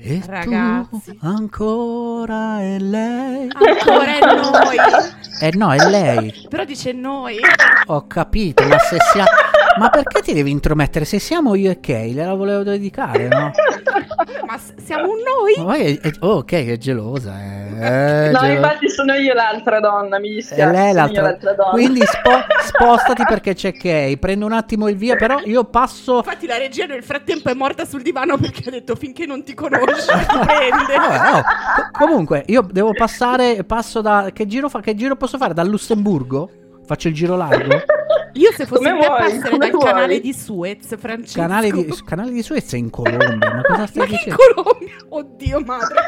E Ragazzi, tu ancora è lei? ancora è noi. No, è lei. Però dice noi. Ho capito, ma se siamo... Ma perché ti devi intromettere? Se siamo io e Kay, gliela volevo dedicare, no? Ma siamo un noi? Ma poi ok, è gelosa. No, infatti sono io l'altra donna, mi dispiace. E lei sono io l'altra donna. Quindi spostati perché c'è Kay. Prendo un attimo il via, però io passo. Infatti la regia nel frattempo è morta sul divano perché ha detto finché non ti conosci ti prende. Vabbè, no. Comunque, io devo passare. Passo da. Che giro posso fare? Dal Lussemburgo? Faccio il giro largo? Io se fossi Come te vuoi, passerei come dal vuoi. canale di Suez, Francesco. Canale di Suez è in Colombia. Ma cosa stai Ma che dicendo? Colombia? Oddio madre.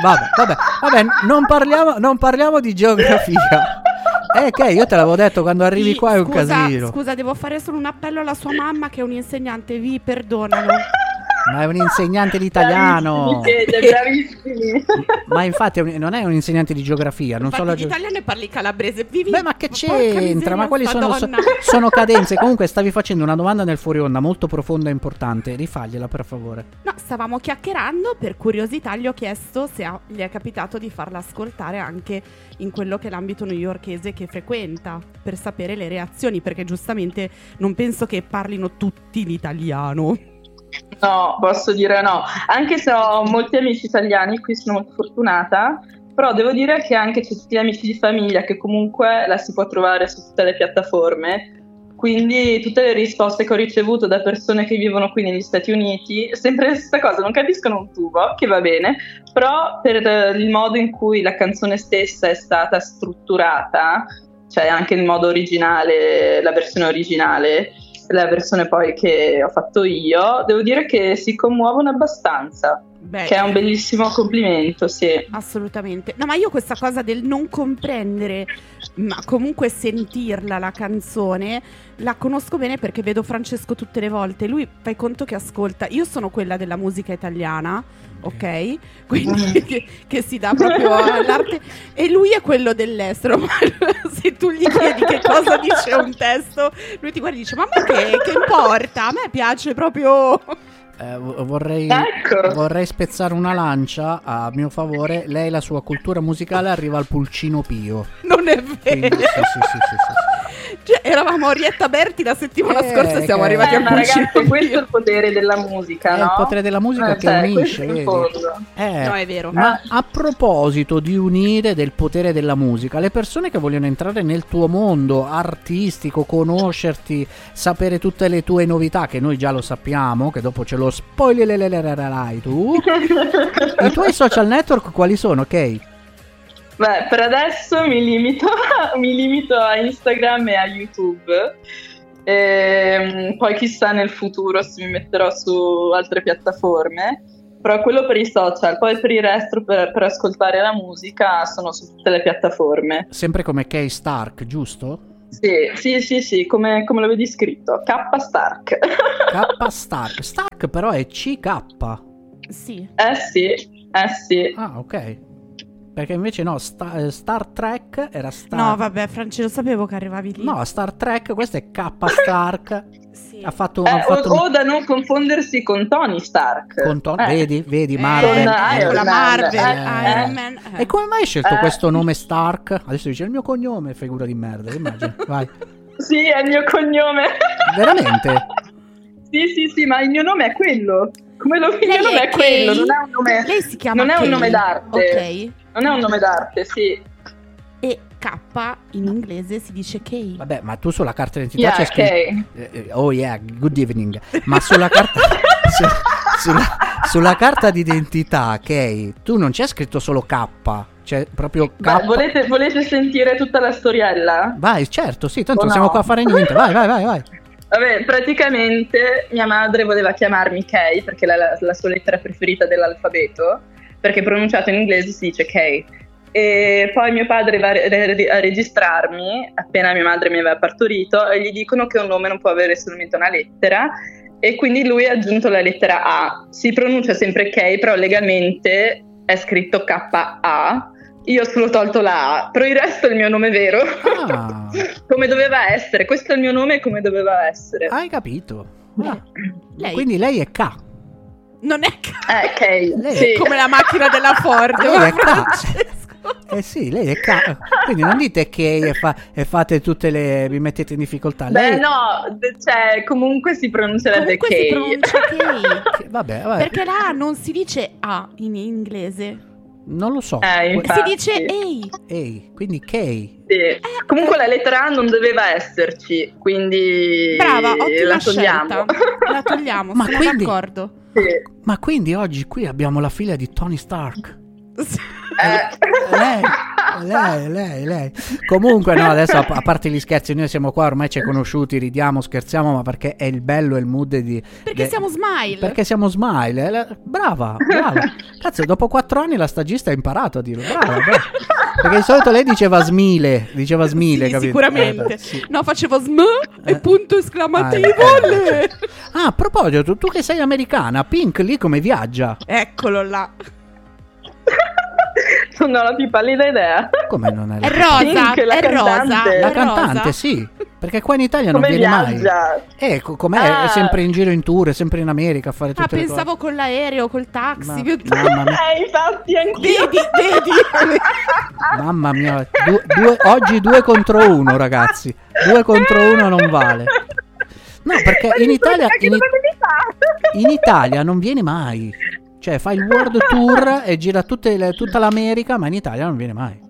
Vabbè, non parliamo di geografia. Che io te l'avevo detto, quando arrivi qua è un casino. Scusa, devo fare solo un appello alla sua mamma che è un insegnante, vi perdonano. Ma è un insegnante di italiano. Bravissimi. Ma infatti non è un insegnante di geografia. Non so Infatti l'italiano e parli calabrese. Vivi. Beh, ma che porca c'entra? miseria, Ma quelli sta donna. sono cadenze. Comunque stavi facendo una domanda nel fuori onda molto profonda e importante. Rifagliela per favore. No, stavamo chiacchierando, per curiosità gli ho chiesto se gli è capitato di farla ascoltare anche in quello che è l'ambito newyorkese che frequenta, per sapere le reazioni, perché giustamente non penso che parlino tutti l'italiano. No, posso dire no. Anche se ho molti amici italiani, qui sono molto fortunata, però devo dire che anche c'è tutti gli amici di famiglia che comunque la si può trovare su tutte le piattaforme. Quindi tutte le risposte che ho ricevuto da persone che vivono qui negli Stati Uniti, sempre la stessa cosa, non capiscono un tubo, che va bene, però per il modo in cui la canzone stessa è stata strutturata, cioè anche il modo originale, la versione originale, la versione poi che ho fatto io, devo dire che si commuovono abbastanza. Beh, che è un bellissimo complimento, sì. Assolutamente. No, ma io questa cosa del non comprendere, ma comunque sentirla la canzone, la conosco bene perché vedo Francesco tutte le volte. Lui, fai conto che ascolta. Io sono quella della musica italiana, ok? Quindi che si dà proprio all'arte. E lui è quello dell'estero. Ma se tu gli chiedi che cosa dice un testo, lui ti guarda e dice: ma a me che importa? A me piace proprio. Vorrei spezzare una lancia a mio favore. Lei, la sua cultura musicale arriva al Pulcino Pio. Non è vero. Quindi, sì. Cioè, eravamo a Orietta Berti la settimana scorsa e siamo arrivati a ma Pulcino ragazzi, questo è Pio. il potere della musica, È no? il potere della musica che unisce, vedi? No, è vero. Ma a proposito di unire, del potere della musica, le persone che vogliono entrare nel tuo mondo artistico, conoscerti, sapere tutte le tue novità, che noi già lo sappiamo, che dopo ce lo spoilererai tu. I tuoi social network quali sono, ok? Beh, per adesso mi limito a Instagram e a YouTube. Poi chissà nel futuro se mi metterò su altre piattaforme. Però quello per i social, poi per il resto per ascoltare la musica sono su tutte le piattaforme. Sempre come Kay Stark, giusto? Sì, come lo vedi scritto, K Stark. K Stark. Stark però è CK. Sì. Sì. Ah, ok. Perché invece no, Star Trek era Star... No, vabbè, Francesco, sapevo che arrivavi lì. No, Star Trek, questo è K Stark. Sì. Ha fatto o da non confondersi con Tony Stark. Con vedi, Marvel. Con la Marvel, Iron Man. E come mai hai scelto questo nome Stark? Adesso dice il mio cognome, figura di merda, immagini. Vai. Sì, è il mio cognome. Veramente? Sì, ma il mio nome è quello. Il mio nome è quello, non è un nome. Lei si chiama Non è Kay. un nome d'arte. Ok. Non è un nome d'arte, sì. E K in inglese si dice Kay. Vabbè, ma tu sulla carta d'identità c'è scritto Kay. oh yeah, good evening. Ma sulla carta sulla carta d'identità, Kay, tu non c'è scritto solo K, c'è proprio K. Beh, volete sentire tutta la storiella? Vai, certo, sì, tanto O non siamo no? qua a fare niente. Vai. Vabbè, praticamente mia madre voleva chiamarmi Kay perché è la sua lettera preferita dell'alfabeto, perché pronunciato in inglese si dice Kay. E poi mio padre va a registrarmi appena mia madre mi aveva partorito e gli dicono che un nome non può avere solamente una lettera e quindi lui ha aggiunto la lettera A. Si pronuncia sempre Kay, però legalmente è scritto K-A. Io ho solo tolto la A, però il resto è il mio nome vero. Ah. Come doveva essere, questo è il mio nome come doveva essere. Hai capito? Lei. Quindi lei è K. Non è Kay. Lei- Sì. come la macchina della Ford. Lei è Francesco. sì, lei è quindi non dite che e fate tutte le vi mettete in difficoltà. Beh, Lei no, cioè, comunque si pronuncerebbe Comunque si Kay. pronuncia Kay. vabbè, Perché la A non si dice A in inglese. non lo so. Infatti. Si dice EI. Ehi, quindi Kay. Sì. Comunque la lettera A non doveva esserci, quindi Brava, ottima la togliamo. scelta. La togliamo, Ma sono quindi- d'accordo. Sì. Ma quindi oggi qui abbiamo la figlia di Tony Stark. Lei. Comunque, no, adesso a parte gli scherzi, noi siamo qua, ormai ci è conosciuti, ridiamo, scherziamo, ma perché è il bello e il mood di. Perché siamo Smile. Perché siamo Smile. Brava. Cazzo, dopo 4 anni la stagista ha imparato a dirlo. Brava. Perché di solito lei diceva Smile, Sì, capito? sicuramente. Beh, sì. No, facevo sm e punto esclamativo. le. Ah, a proposito, tu che sei americana, Pink lì come viaggia? Eccolo là. Non ho la più pallida idea. Come non è È rosa, Pink, la è rosa. cantante. è La rosa. cantante, sì, perché qua in Italia non Come viene viaggia? mai. Com'è? È Ah. sempre in giro in tour, è sempre in America a fare tutte le Pensavo con l'aereo, col taxi. cose. Mamma mia, Infatti anch'io. Vedi. mamma mia. Oggi 2 contro 1, ragazzi. 2 contro 1 non vale. No, perché in Italia in Italia non viene mai. Cioè, fa il World Tour e gira tutta l'America, ma in Italia non viene mai.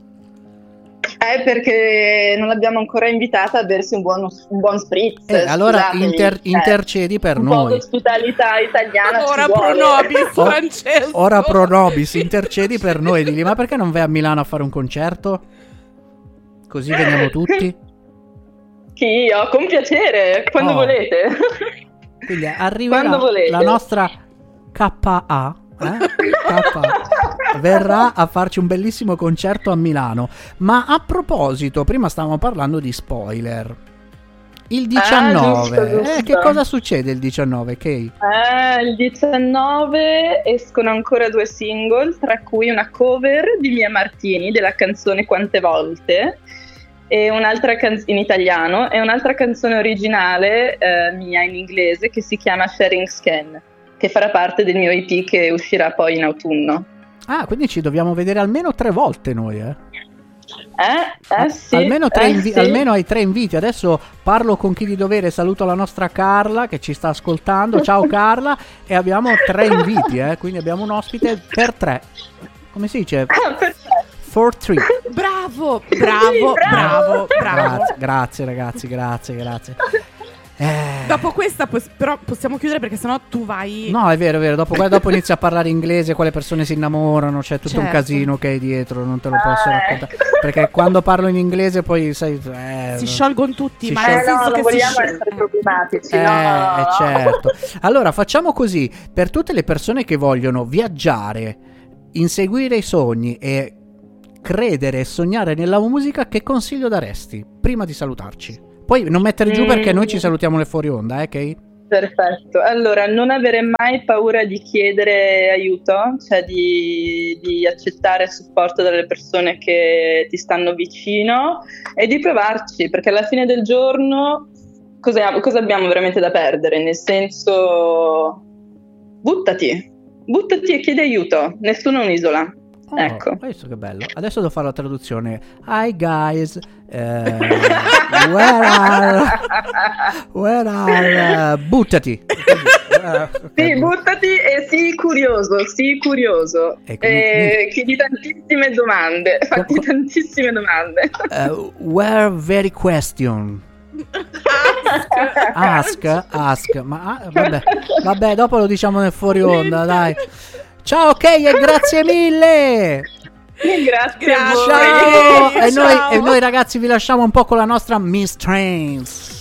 Perché non l'abbiamo ancora invitata a bersi un buon spritz. Allora scusatemi. intercedi per un po' noi. d'ospitalità italiana ci Ora vuole. pro nobis, O- Francesco. Ora pro nobis, intercedi per noi. Digli, ma perché non vai a Milano a fare un concerto? Così veniamo tutti. Sì, io, con piacere, quando Oh. volete. Quindi arriverà Quando volete. la nostra KA, KA verrà a farci un bellissimo concerto a Milano. Ma a proposito, prima stavamo parlando di spoiler. Il 19, giusto. che cosa succede il 19, Kay? Il 19 escono ancora 2 single, tra cui una cover di Mia Martini della canzone Quante volte, e un'altra in italiano, e un'altra canzone originale mia in inglese che si chiama Sharing Scan, che farà parte del mio EP che uscirà poi in autunno. Ah, quindi ci dobbiamo vedere almeno 3 volte noi, Sì, almeno sì. almeno hai 3 inviti. Adesso parlo con chi di dovere, saluto la nostra Carla che ci sta ascoltando. Ciao Carla, e abbiamo 3 inviti, quindi abbiamo un ospite per 3. Come si dice? Perfetto. For 3. Bravo. Grazie ragazzi, grazie. Dopo questa però possiamo chiudere perché sennò tu vai. No, è vero, dopo inizia a parlare inglese, quelle persone si innamorano, c'è tutto un Certo. casino che è dietro, non te lo posso raccontare. Perché quando parlo in inglese poi sai... Si sciolgono tutti, Si ma sciolgono. nel senso non che si vogliamo sciolgono. essere problematici. No. Certo. Allora facciamo così, per tutte le persone che vogliono viaggiare, inseguire i sogni e credere e sognare nella musica, che consiglio daresti prima di salutarci? Poi non mettere giù perché noi ci salutiamo nel fuori onda, Kay? Perfetto, allora non avere mai paura di chiedere aiuto, cioè di accettare il supporto dalle persone che ti stanno vicino e di provarci, perché alla fine del giorno cosa abbiamo veramente da perdere? Nel senso, buttati e chiedi aiuto, nessuno è un'isola. Oh, Ecco. hai visto che bello. Adesso devo fare la traduzione. Hi guys, where are buttati. Sì, buttati e sii curioso. E quindi- Chiedi tantissime domande, fatti tantissime domande. Where very question. Ask. Ma vabbè, dopo lo diciamo nel fuori onda, dai. Ciao Kay e grazie mille. Grazie a voi. Ciao. Ciao. E noi ragazzi vi lasciamo un po' con la nostra Miss Trains.